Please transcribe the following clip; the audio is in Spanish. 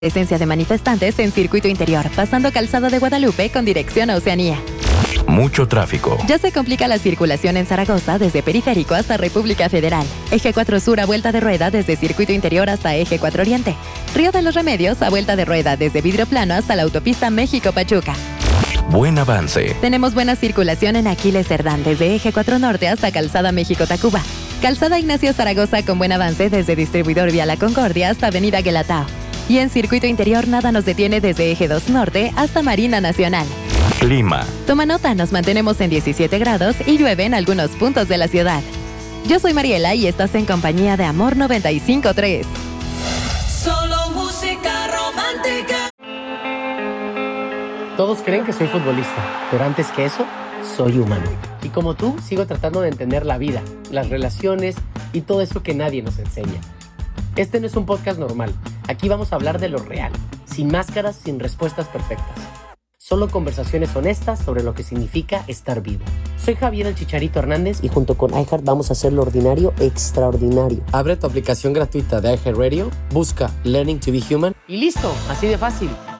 Presencia de manifestantes en circuito interior, pasando Calzada de Guadalupe con dirección a Oceanía. Mucho tráfico. Ya se complica la circulación en Zaragoza desde Periférico hasta República Federal. Eje 4 Sur a vuelta de rueda desde circuito interior hasta Eje 4 Oriente. Río de los Remedios a vuelta de rueda desde Vidrio Plano hasta la autopista México-Pachuca. Buen avance. Tenemos buena circulación en Aquiles Cerdán desde Eje 4 Norte hasta Calzada México-Tacuba. Calzada Ignacio Zaragoza con buen avance desde Distribuidor Vía La Concordia hasta Avenida Guelatao. Y en circuito interior nada nos detiene desde Eje 2 Norte hasta Marina Nacional. Clima. Toma nota, nos mantenemos en 17 grados y llueve en algunos puntos de la ciudad. Yo soy Mariela y estás en compañía de Amor 95.3. Solo música romántica. Todos creen que soy futbolista, pero antes que eso, soy humano. Y como tú, sigo tratando de entender la vida, las relaciones y todo eso que nadie nos enseña. Este no es un podcast normal. Aquí vamos a hablar de lo real, sin máscaras, sin respuestas perfectas. Solo conversaciones honestas sobre lo que significa estar vivo. Soy Javier el Chicharito Hernández y junto con iHeart vamos a hacer lo ordinario extraordinario. Abre tu aplicación gratuita de iHeartRadio, busca Learning to be Human y listo, así de fácil.